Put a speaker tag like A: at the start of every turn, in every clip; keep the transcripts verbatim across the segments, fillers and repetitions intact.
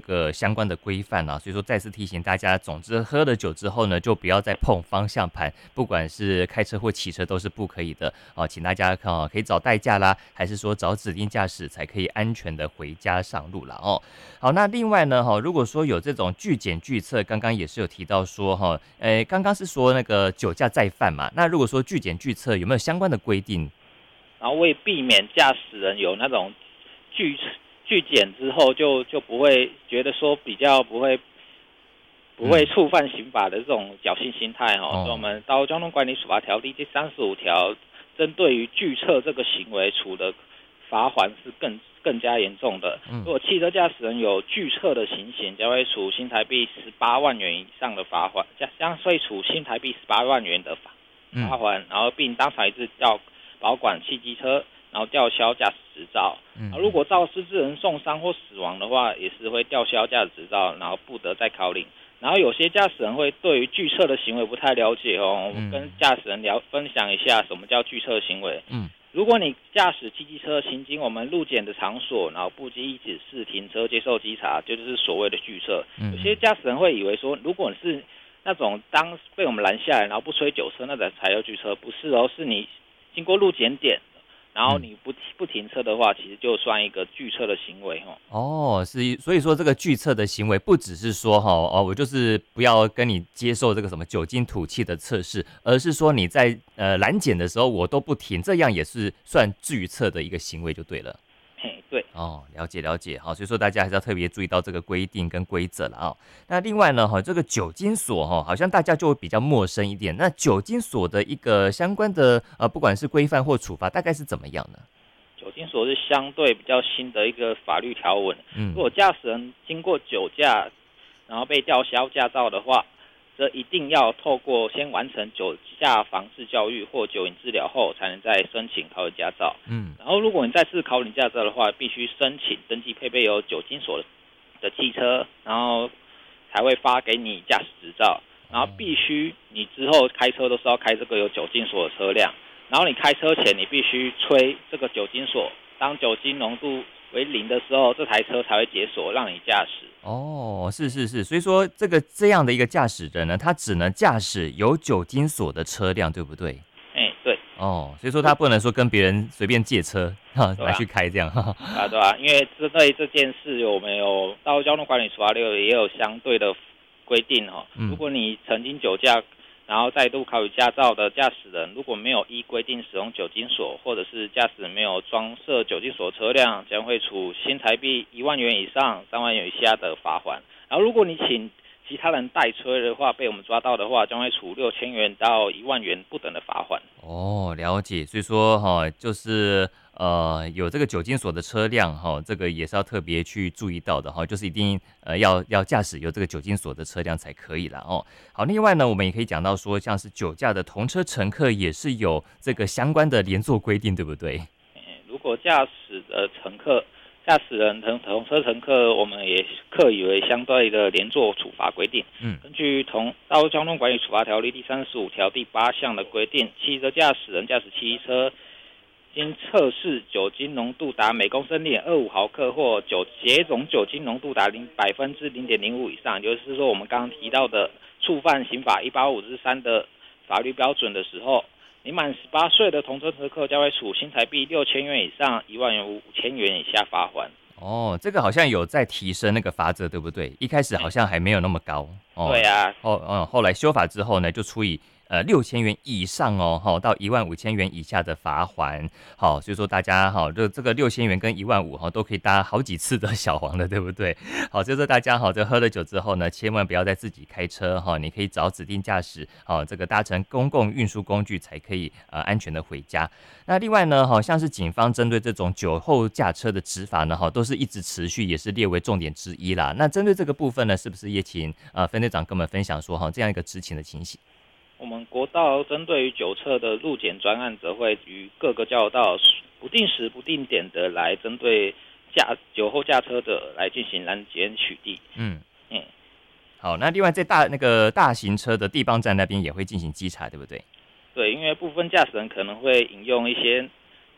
A: 个相关的规范啊，所以说再次提醒大家，总之喝了酒之后呢，就不要再碰方向盘，不管是开车或骑车都是不可以的哦，请大家啊可以找代驾啦，还是说找指定驾驶才可以安全的回家上路了哦。好，那另外呢哈，如果说有这种拒检拒测，刚刚也是有提到说哈，诶，刚刚是说那个酒驾再犯嘛，那如果说拒检拒测有没有相关的规定？
B: 然后为避免驾驶人有那种拒拒检之后就就不会觉得说比较不会不会触犯刑法的这种侥幸心态哈、哦，所以我们《道路交通管理处罚条例》第三十五条，针对于拒测这个行为处的罚锾是更更加严重的。如果汽车驾驶人有拒测的情形，将会处新台币十八万元以上的罚锾，将会处新台币十八万元的罚罚锾，然后并当场一致吊保管汽机车，然后吊销驾驶执照。嗯、如果肇事致人受伤或死亡的话，也是会吊销驾驶执照，然后不得再考领。然后有些驾驶人会对于拒测的行为不太了解哦，我们跟驾驶人聊分享一下什么叫拒测行为。嗯，如果你驾驶汽机车行经我们路检的场所，然后不依指示停车接受稽查，这就是所谓的拒测。有些驾驶人会以为说，如果你是那种当被我们拦下来，然后不吹酒车，那种才叫拒测，不是哦，是你经过路检点，然后你不不停车的话，其实就算一个拒测的行为哦。
A: 哦，是，所以说这个拒测的行为不只是说哈哦，我就是不要跟你接受这个什么酒精吐气的测试，而是说你在呃拦检的时候我都不停，这样也是算拒测的一个行为就对了。
B: 嘿，对
A: 哦，了解了解，好，所以说大家还是要特别注意到这个规定跟规则了啊、哦。那另外呢，哈，这个酒精锁哈，好像大家就会比较陌生一点。那酒精锁的一个相关的呃，不管是规范或处罚，大概是怎么样呢？
B: 酒精锁是相对比较新的一个法律条文。嗯，如果驾驶人经过酒驾，然后被吊销驾照的话，则一定要透过先完成酒驾防治教育或酒瘾治疗后，才能再申请考取驾照。嗯，然后如果你再次考取驾照的话，必须申请登记配备有酒精锁的汽车，然后才会发给你驾驶执照。然后必须你之后开车都是要开这个有酒精锁的车辆。然后你开车前，你必须吹这个酒精锁，当酒精浓度为零的时候，这台车才会解锁，让你驾驶。
A: 哦，是是是，所以说这个这样的一个驾驶人呢，他只能驾驶有酒精锁的车辆，对不对？
B: 哎，对。
A: 哦，所以说他不能说跟别人随便借车哈、啊、来去开这样。
B: 啊，对啊，因为针对这件事，我们有道路交通管理处罚六也有相对的规定哦。嗯、如果你曾经酒驾，然后再度考取驾照的驾驶人，如果没有依规定使用酒精锁，或者是驾驶人没有装设酒精锁车辆，将会处新台币一万元以上三万元以下的罚锾。然后，如果你请其他人代吹的话，被我们抓到的话，将会处六千元到一万元不等的罚锾。
A: 哦，了解。所以说哈、哦，就是呃有这个酒精锁的车辆哈、哦，这个也是要特别去注意到的哈、哦，就是一定呃要要驾驶有这个酒精锁的车辆才可以了哦。好，另外呢，我们也可以讲到说，像是酒驾的同车乘客也是有这个相关的连坐规定，对不对？
B: 如果驾驶的乘客。驾驶人同同车乘客，我们也课以为相对的连坐处罚规定。嗯，根据同道路交通管理处罚条例第三十五条第八项的规定，汽车驾驶人驾驶汽车，经测试酒精浓度达每公升零点二五毫克或酒血总酒精浓度达零百分之零点零五以上，也就是说我们刚刚提到的触犯刑法一八五之三的法律标准的时候。你满十八岁的同车乘客将会处新台币六千元以上一万元五千元以下罚锾。
A: 哦，这个好像有在提升那个罚则，对不对？一开始好像还没有那么高。
B: 哦、对啊。
A: 后嗯，后来修法之后呢，就处以呃六千元以上哦，好到一万五千元以下的罚锾。好，所以说大家哈，这这个六千元跟一万五哈都可以搭好几次的小黄的，对不对？好，所以说大家好，这喝了酒之后呢，千万不要再自己开车哈，你可以找指定驾驶，好，这个搭乘公共运输工具才可以呃安全的回家。那另外呢，好像是警方针对这种酒后驾车的执法呢，哈，都是一直持续，也是列为重点之一啦。那针对这个部分呢，是不是也请呃分队长跟我们分享说哈这样一个执勤的情形？
B: 我们国道针对于酒测的路检专案，则会于各个交流道不定时不定点的来针对驾酒后驾车者来进行拦检取缔。嗯嗯，
A: 好，那另外在大那个大型车的地磅站那边也会进行稽查，对不对？
B: 对，因为部分驾驶人可能会引用一些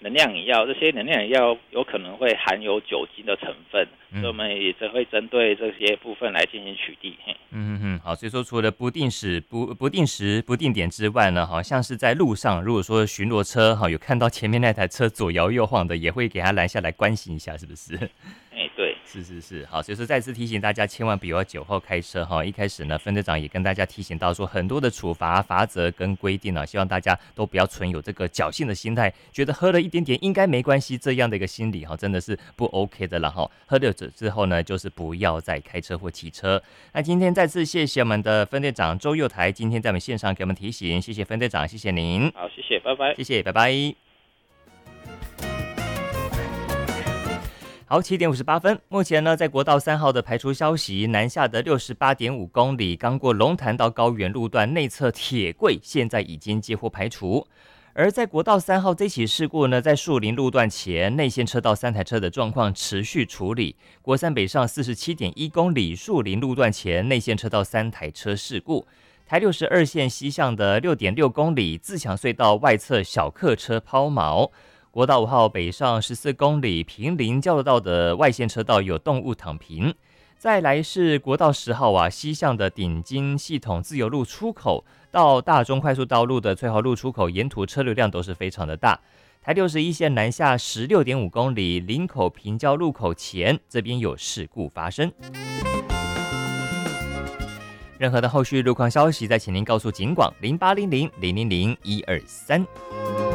B: 能量饮料，这些能量饮料有可能会含有酒精的成分，
A: 嗯、
B: 所以我们也只会针对这些部分来进行取缔。
A: 嗯嗯嗯，好，所以说除了不定时、不不定时、不定点之外呢，好像是在路上，如果说巡逻车哈有看到前面那台车左摇右晃的，也会给他拦下来关心一下，是不是？
B: 哎，对，
A: 是是是，好，所以说再次提醒大家，千万不要酒后开车哈。一开始呢，分队长也跟大家提醒到说，很多的处罚法则跟规定啊，希望大家都不要存有这个侥幸的心态，觉得喝了一点点应该没关系这样的一个心理哈，真的是不 OK 的了哈。喝了之后呢，就是不要再开车或骑车。那今天再次谢谢我们的分队长周佑台，今天在我们线上给我们提醒，谢谢分队长，谢谢您。
B: 好，谢谢，拜拜。
A: 谢谢，拜拜。好，七点五十八分。目前呢，在国道三号的排除消息，南下的六十八点五公里，刚过龙潭到高原路段内侧铁柜，现在已经接获排除。而在国道三号这起事故呢，在树林路段前内线车道三台车的状况持续处理。国三北上四十七点一公里，树林路段前内线车道三台车事故。台六十二线西向的六点六公里，自强隧道外侧小客车抛锚。国道五号北上十四公里，平林交流道的外线车道有动物躺平。再来是国道十号啊，西向的顶金系统自由路出口到大中快速道路的翠华路出口，沿途车流量都是非常的大。台六十一线南下十六点五公里，林口平交路口前这边有事故发生。任何的后续路况消息，再请您告诉警广零八零零零零零一二三。